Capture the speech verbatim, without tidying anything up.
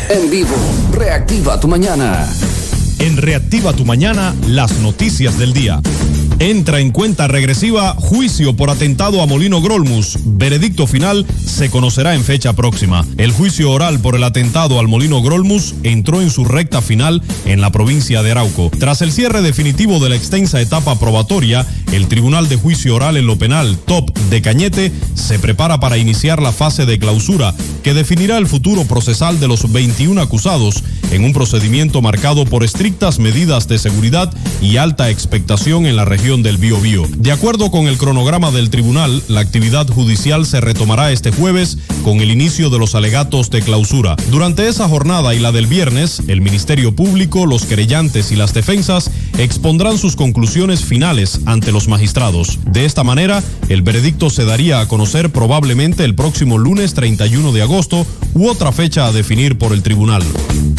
En vivo, reactiva tu mañana. En Reactiva tu Mañana, las noticias del día. Entra en cuenta regresiva juicio por atentado a Molino Grolmus. Veredicto final se conocerá en fecha próxima. El juicio oral por el atentado al Molino Grolmus entró en su recta final en la provincia de Arauco. Tras el cierre definitivo de la extensa etapa probatoria, el Tribunal de Juicio Oral en lo Penal, T O P de Cañete, se prepara para iniciar la fase de clausura que definirá el futuro procesal de los veintiún acusados en un procedimiento marcado por estrictas medidas de seguridad y alta expectación en la región del Biobío. De acuerdo con el cronograma del tribunal, la actividad judicial se retomará este jueves con el inicio de los alegatos de clausura. Durante esa jornada y la del viernes, el Ministerio Público, los querellantes y las defensas expondrán sus conclusiones finales ante los magistrados. De esta manera, el veredicto se daría a conocer probablemente el próximo lunes treinta y uno de agosto u otra fecha a definir por el tribunal.